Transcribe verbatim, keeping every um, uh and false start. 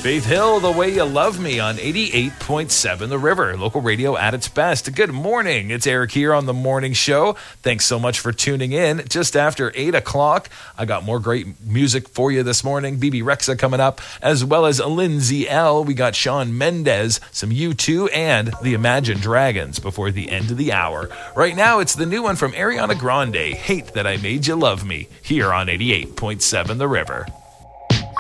Faith Hill, The Way You Love Me on eighty-eight point seven The River, local radio at its best. Good morning. It's Eric here on The Morning Show. Thanks so much for tuning in. Just after eight o'clock, I got more great music for you this morning. B B Rexa coming up, as well as Lindsay L. We got Shawn Mendes, some U two, and the Imagine Dragons before the end of the hour. Right now, it's the new one from Ariana Grande, Hate That I Made You Love Me, here on eighty-eight point seven The River.